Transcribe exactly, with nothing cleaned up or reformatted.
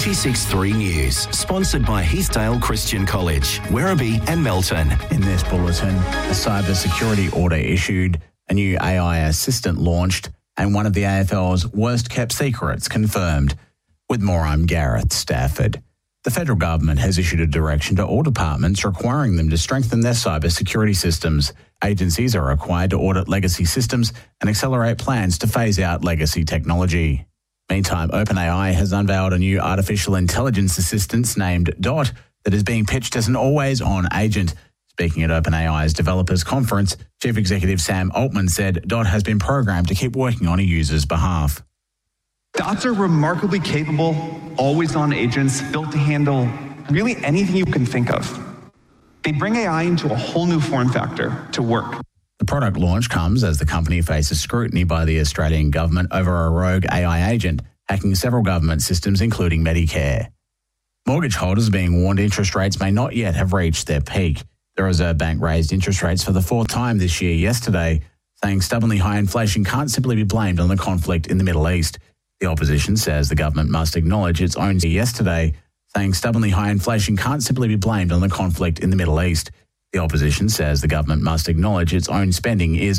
ninety-six point three News, sponsored by Heathdale Christian College, Werribee and Melton. In this bulletin, a cybersecurity order issued, a new A I assistant launched, and one of the A F L's worst-kept secrets confirmed. With more, I'm Gareth Stafford. The federal government has issued a direction to all departments requiring them to strengthen their cybersecurity systems. Agencies are required to audit legacy systems and accelerate plans to phase out legacy technology. Meantime, OpenAI has unveiled a new artificial intelligence assistant named Dot that is being pitched as an always-on agent. Speaking at OpenAI's developers conference, Chief Executive Sam Altman said Dot has been programmed to keep working on a user's behalf. Dots are remarkably capable, always-on agents built to handle really anything you can think of. They bring A I into a whole new form factor to work. The product launch comes as the company faces scrutiny by the Australian government over a rogue A I agent hacking several government systems, including Medicare. Mortgage holders are being warned interest rates may not yet have reached their peak. The Reserve Bank raised interest rates for the fourth time this year yesterday, saying stubbornly high inflation can't simply be blamed on the conflict in the Middle East. The opposition says the government must acknowledge its own yesterday, saying stubbornly high inflation can't simply be blamed on the conflict in the Middle East. The opposition says the government must acknowledge its own spending is